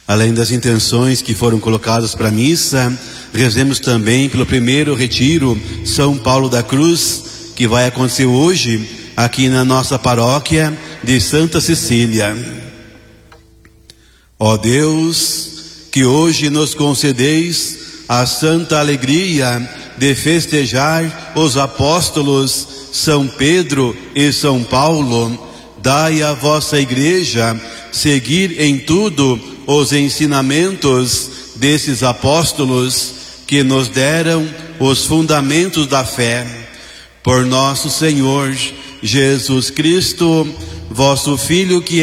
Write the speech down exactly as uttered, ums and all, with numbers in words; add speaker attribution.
Speaker 1: Além das intenções que foram colocadas para a missa, rezemos também pelo primeiro retiro São Paulo da Cruz, que vai acontecer hoje aqui na nossa paróquia de Santa Cecília. Ó Deus, que hoje nos concedeis a santa alegria de festejar os apóstolos São Pedro e São Paulo, dai à vossa igreja seguir em tudo os ensinamentos desses apóstolos que nos deram os fundamentos da fé. Por nosso Senhor Jesus Cristo, vosso Filho, que